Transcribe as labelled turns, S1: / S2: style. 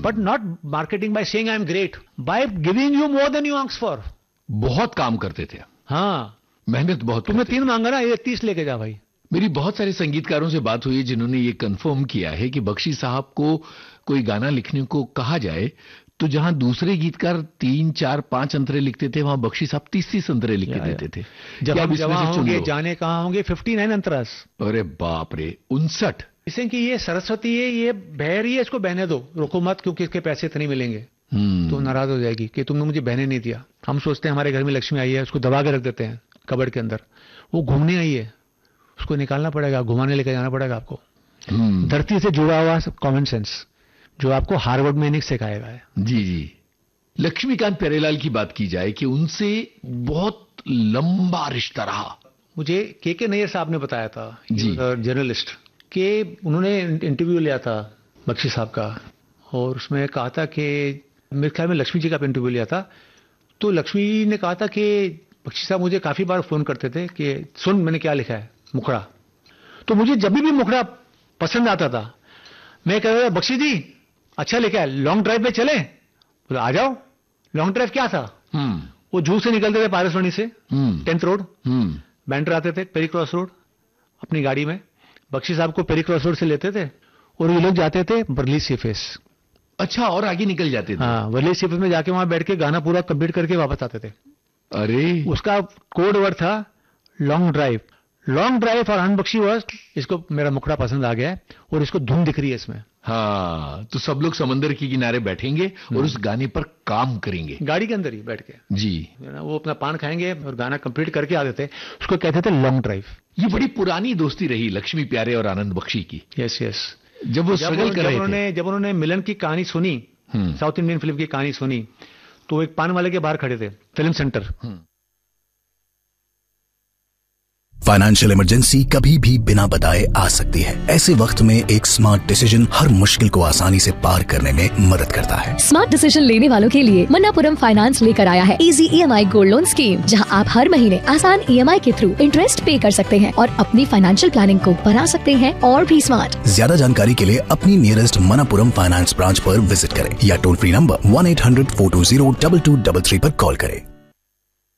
S1: But not marketing by saying I am great, by giving you more than you ask for.
S2: बहुत काम करते थे।
S1: हाँ,
S2: मेहनत बहुत।
S1: तुमने 3 मांगा ना, ये 30 लेके जा भाई।
S2: मेरी बहुत सारे संगीतकारों से बात हुई है जिन्होंने ये कंफर्म किया है कि बख्शी साहब को कोई गाना लिखने को कहा जाए तो जहां दूसरे गीतकार 3, 4, 5 अंतरे लिखते थे, वहां बख्शी साहब 30 अंतरे लिख के देते थे।
S1: जब हम जवां होंगे जाने कहां होंगे 59 अंतरास।
S2: अरे बाप रे, 59।
S1: इसे कि ये सरस्वती है, ये बह रही है, इसको बहने दो, रोको मत, क्योंकि इसके पैसे इतने मिलेंगे। तो नाराज हो जाएगी कि तुमने मुझे बहने नहीं दिया। हम सोचते हैं हमारे घर में लक्ष्मी आई है, उसको दबा के रख देते हैं कबर्ड के अंदर। वो घूमने आई है, उसको निकालना पड़ेगा, घुमाने लेकर जाना पड़ेगा आपको। धरती से जुड़ा हुआ कॉमन सेंस जो आपको हार्वर्ड में नहीं सिखाएगा है।
S2: जी जी। लक्ष्मीकांत प्यारेलाल की बात की जाए कि उनसे बहुत लंबा रिश्ता रहा। मुझे
S1: के नैयर साहब ने बताया था,
S2: जर्नलिस्ट,
S1: कि उन्होंने इंटरव्यू लिया था बख्शी साहब का, और उसमें कहा था कि मेरे ख्याल में लक्ष्मी जी का इंटरव्यू लिया था, तो लक्ष्मी ने कहा था कि बख्शी साहब मुझे काफी बार फोन करते थे कि सुन मैंने क्या लिखा है, मुखड़ा। तो मुझे जब भी मुखड़ा पसंद आता था, मैं कह रहा था बख्शी जी अच्छा लिखा है, लॉन्ग ड्राइव पे चले? बोले आ जाओ। लॉन्ग ड्राइव क्या था? वो जू से निकलते थे पारसवानी से 10th रोड, बैंड्र आते थे पेरी क्रॉस रोड अपनी गाड़ी में, बख्शी साहब को पेरी क्रॉस रोड से लेते थे और ये लोग जाते थे वर्ली सीफेस।
S2: अच्छा, और आगे निकल जाते थे?
S1: हाँ, वर्ली सीफेस में जाके वहां बैठ के गाना पूरा कंप्लीट करके वापस आते थे।
S2: अरे,
S1: उसका कोड वर्ड था लॉन्ग ड्राइव। लॉन्ग ड्राइव और आनंद बख्शी वर्स, इसको मेरा मुखड़ा पसंद आ गया है और इसको धुन दिख रही है इसमें।
S2: हाँ, तो सब लोग समंदर के किनारे बैठेंगे और उस गाने पर काम करेंगे,
S1: गाड़ी के अंदर ही बैठ के।
S2: जी,
S1: वो अपना पान खाएंगे और गाना कंप्लीट करके आते थे, उसको कहते थे लॉन्ग ड्राइव।
S2: ये बड़ी पुरानी दोस्ती रही लक्ष्मी प्यारे और आनंद बख्शी की।
S1: Yes yes.
S2: जब वो स्ट्रगल कर रहे थे,
S1: जब उन्होंने मिलन की कहानी सुनी, साउथ इंडियन फिल्म की कहानी सुनी, तो एक पान वाले के बाहर खड़े थे, फिल्म सेंटर।
S3: फाइनेंशियल इमरजेंसी कभी भी बिना बताए आ सकती है। ऐसे वक्त में एक स्मार्ट डिसीजन हर मुश्किल को आसानी से पार करने में मदद करता है।
S4: स्मार्ट डिसीजन लेने वालों के लिए मन्नापुरम फाइनेंस लेकर आया है easy EMI gold loan scheme, जहां आप हर महीने आसान EMI के थ्रू इंटरेस्ट पे कर सकते हैं और अपनी फाइनेंशियल प्लानिंग को बना सकते हैं और भी स्मार्ट।
S3: ज्यादा जानकारी के लिए अपनी नियरेस्ट मन्नापुरम फाइनेंस ब्रांच पर विजिट करें या टोल फ्री नंबर 1-800-420-2233 पर कॉल करें।